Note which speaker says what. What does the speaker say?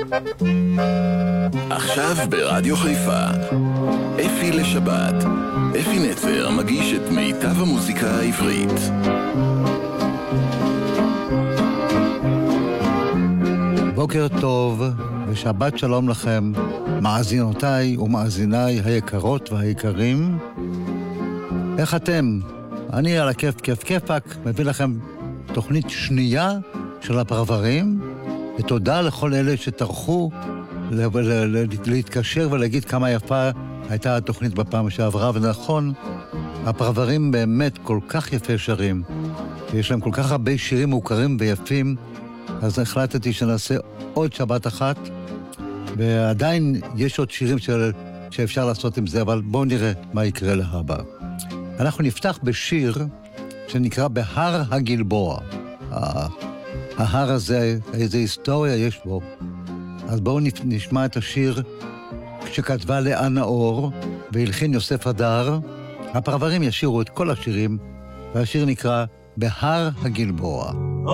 Speaker 1: עכשיו ברדיו חיפה, אפי לשבת. אפי נצר מגיש את מיטב המוזיקה העברית.
Speaker 2: בוקר טוב ושבת שלום לכם, מאזינותיי ומאזיניי היקרות והיקרים. איך אתם? אני על הכיף כיף כיפק מביא לכם תוכנית שנייה של הפרברים, ותודה לכל אלה שטרחו להתקשר ולהגיד כמה יפה הייתה התוכנית בפעם שעברה. ונכון, הפרברים באמת כל כך יפה שרים, ויש להם כל כך הרבה שירים מוכרים ויפים, אז החלטתי שנעשה עוד שבת אחת, ועדיין יש עוד שירים שאפשר לעשות עם זה, אבל בואו נראה מה יקרה להבא. אנחנו נפתח בשיר שנקרא בהר הגלבוע. ההר הזה, איזו היסטוריה יש בו. אז בואו נשמע את השיר שכתבה לאה נאור והלחין יוסף הדר. הפרברים ישירו את כל השירים, והשיר נקרא בהר הגלבוע.